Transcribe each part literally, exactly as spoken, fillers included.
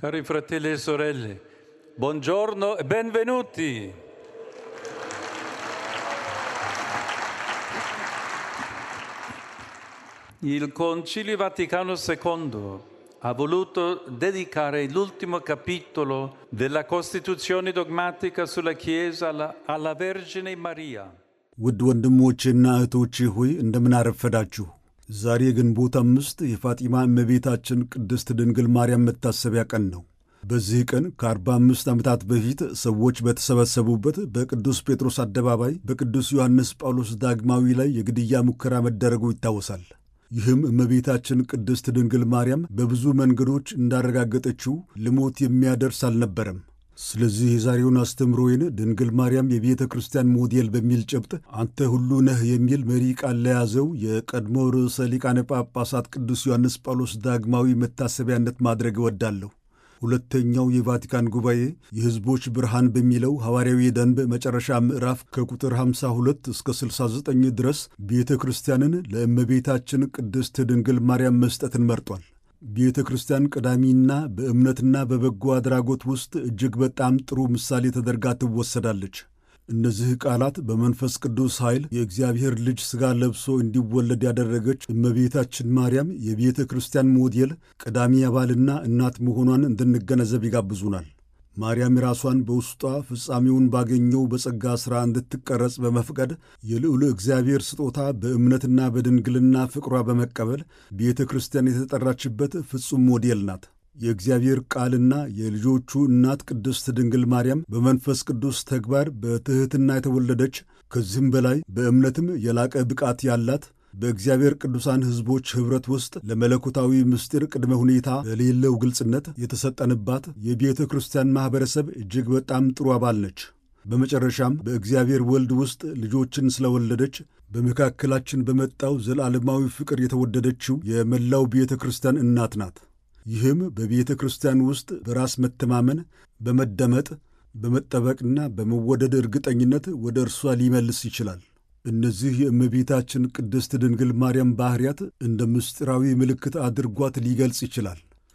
Cari fratelli e sorelle, buongiorno e benvenuti. Il Concilio Vaticano secondo ha voluto dedicare l'ultimo capitolo della Costituzione dogmatica sulla Chiesa alla, alla Vergine Maria. ውድ ወንድሞቼና እህቶቼ ሆይ እንደምን አረፈዳችሁ። ዛሬ ግንቦት አምስት የፋጢማ እመቤታችን ቅድስት ድንግል ማርያም መታሰቢያ ቀን ነው። በዚህ ቀን ከአርባ አምስት ዓመታት በፊት ሰዎች በተሰበሰቡበት በቅዱስ ጴጥሮስ አደባባይ በቅዱስ ዮሐንስ ጳውሎስ ዳግማዊ ላይ የግድያ ሙከራ መደረጉ ይታወሳል። ይህም እመቤታችን ቅድስት ድንግል ማርያም በብዙ መንገዶች እንዳረጋገጠችው ልሞት የሚያደርስ አልነበረም። ስለዚህ የዛሬውን አስተምሮዬን ድንግል ማርያም የቤተ ክርስቲያን ሞዴል በሚል ጭብጥ አንተ ሁሉ ነህ የሚል መሪ ቃል ለያዘው የቀድሞ ርዕሰ ሊቃነ ጳጳሳት ቅዱስ ዮሐንስ ጳውሎስ ዳግማዊ መታሰቢያነት ማድረግ እወዳለሁ። ሁለተኛው የቫቲካን ጉባኤ የሕዝቦች ብርሃን በሚለው ሐዋርያዊ ደንብ መጨረሻ ምዕራፍ ከቁጥር ሃምሳ ሁለት እስከ ስልሳ ዘጠኝ ድረስ ቤተ ክርስቲያንን ለእመቤታችን ቅድስት ድንግል ማርያም መስጠትን መርጧል። ቤተ ክርስቲያን ቀዳሚና በእምነትና በበጎ አድራጎት ውስጥ እጅግ በጣም ጥሩ ምሳሌ ተደርጋ ትወሰዳለች። እነዚህ ቃላት በመንፈስ ቅዱስ ኃይል የእግዚአብሔር ልጅ ሥጋ ለብሶ እንዲወለድ ያደረገች እመቤታችን ማርያም የቤተ ክርስቲያን ሞዴል ቀዳሚ አባልና እናት መሆኗን እንድንገነዘብ ይጋብዙናል። ማርያም ራሷን በውስጧ ፍጻሜውን ባገኘው በጸጋ ሥራ እንድትቀረጽ በመፍቀድ የልዑል እግዚአብሔር ስጦታ በእምነትና በድንግልና ፍቅሯ በመቀበል ቤተ ክርስቲያን የተጠራችበት ፍጹም ሞዴል ናት። የእግዚአብሔር ቃልና የልጆቹ እናት ቅድስት ድንግል ማርያም በመንፈስ ቅዱስ ተግባር በትሕትና የተወለደች ከዚህም በላይ በእምነትም የላቀ ብቃት ያላት በእግዚአብሔር ቅዱሳን ሕዝቦች ኅብረት ውስጥ ለመለኮታዊ ምስጢር ቅድመ ሁኔታ በሌለው ግልጽነት የተሰጠንባት የቤተ ክርስቲያን ማኅበረሰብ እጅግ በጣም ጥሩ አባል ነች። በመጨረሻም በእግዚአብሔር ወልድ ውስጥ ልጆችን ስለወለደች በመካከላችን በመጣው ዘላለማዊ ፍቅር የተወደደችው የመላው ቤተ ክርስቲያን እናት ናት። ይህም በቤተ ክርስቲያን ውስጥ በራስ መተማመን፣ በመደመጥ፣ በመጠበቅና በመወደድ እርግጠኝነት ወደ እርሷ ሊመልስ ይችላል። እነዚህ የእመቤታችን ቅድስት ድንግል ማርያም ባሕርያት እንደ ምስጢራዊ ምልክት አድርጓት ሊገልጽ ይችላል።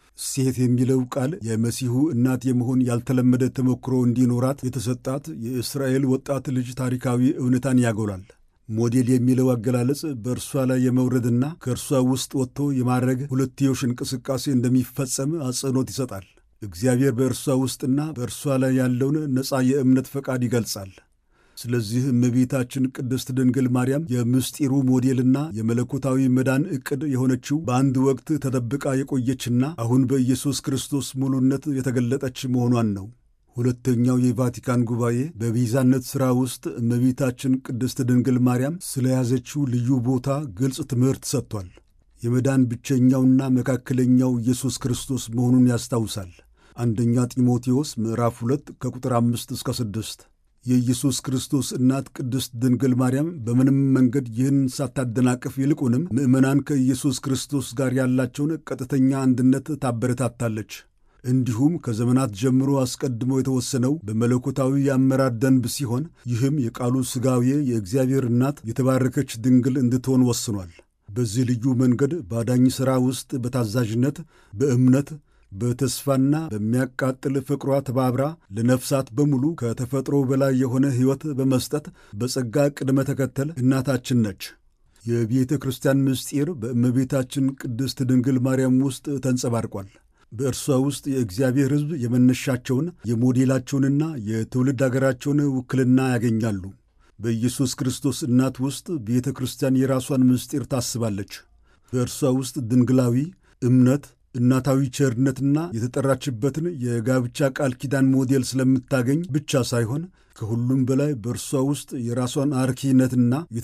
ሴት የሚለው ቃል የመሲሁ እናት የመሆን ያልተለመደ ተሞክሮ እንዲኖራት የተሰጣት የእስራኤል ወጣት ልጅ ታሪካዊ እውነታን ያጎላል። ሞዴል የሚለው አገላለጽ በእርሷ ላይ የመውረድና ከእርሷ ውስጥ ወጥቶ የማድረግ ሁለትዮሽ እንቅስቃሴ እንደሚፈጸም አጽንዖት ይሰጣል። እግዚአብሔር በእርሷ ውስጥና በእርሷ ላይ ያለውን ነፃ የእምነት ፈቃድ ይገልጻል። ስለዚህ እመቤታችን ቅድስት ድንግል ማርያም የምስጢሩ ሞዴልና የመለኮታዊ መዳን ዕቅድ የሆነችው በአንድ ወቅት ተደብቃ የቆየችና አሁን በኢየሱስ ክርስቶስ ሙሉነት የተገለጠች መሆኗን ነው። ሁለተኛው የቫቲካን ጉባኤ በቤዛነት ሥራ ውስጥ እመቤታችን ቅድስት ድንግል ማርያም ስለያዘችው ልዩ ቦታ ግልጽ ትምህርት ሰጥቷል። የመዳን ብቸኛውና መካከለኛው ኢየሱስ ክርስቶስ መሆኑን ያስታውሳል። አንደኛ ጢሞቴዎስ ምዕራፍ ሁለት ከቁጥር አምስት እስከ ስድስት የኢየሱስ ክርስቶስ እናት ቅድስት ድንግል ማርያም በምንም መንገድ ይህን ሳታደናቅፍ ይልቁንም ምዕመናን ከኢየሱስ ክርስቶስ ጋር ያላቸውን ቀጥተኛ አንድነት ታበረታታለች። እንዲሁም ከዘመናት ጀምሮ አስቀድሞ የተወሰነው በመለኮታዊ የአመራር ደንብ ሲሆን ይህም የቃሉ ሥጋዌ የእግዚአብሔር እናት የተባረከች ድንግል እንድትሆን ወስኗል። በዚህ ልዩ መንገድ ባዳኝ ሥራ ውስጥ በታዛዥነት፣ በእምነት፣ በተስፋና በሚያቃጥል ፍቅሯ ተባብራ ለነፍሳት በሙሉ ከተፈጥሮ በላይ የሆነ ሕይወት በመስጠት በጸጋ ቅድመ ተከተል እናታችን ነች። የቤተ ክርስቲያን ምስጢር በእመቤታችን ቅድስት ድንግል ማርያም ውስጥ ተንጸባርቋል። በእርሷ ውስጥ የእግዚአብሔር ሕዝብ የመነሻቸውን የሞዴላቸውንና የትውልድ አገራቸውን ውክልና ያገኛሉ። በኢየሱስ ክርስቶስ እናት ውስጥ ቤተ ክርስቲያን የራሷን ምስጢር ታስባለች። በእርሷ ውስጥ ድንግላዊ እምነት፣ እናታዊ ቸርነትና የተጠራችበትን የጋብቻ ቃል ኪዳን ሞዴል ስለምታገኝ ብቻ ሳይሆን ከሁሉም በላይ በእርሷ ውስጥ የራሷን አርኪነትና